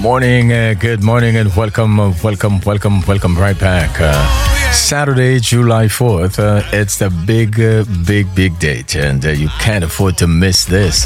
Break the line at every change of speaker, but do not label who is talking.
Good morning, and welcome right back. Saturday, July 4th. It's the big date, and you can't afford to miss this.